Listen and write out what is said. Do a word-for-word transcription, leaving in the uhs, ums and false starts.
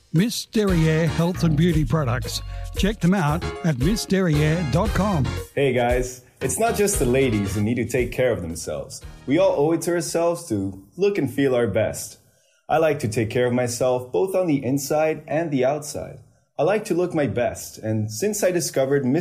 Miss Derriere Health and Beauty Products. Check them out at miss derriere dot com. Hey guys, it's not just the ladies who need to take care of themselves. We all owe it to ourselves to look and feel our best. I like to take care of myself both on the inside and the outside. I like to look my best, and since I discovered Miss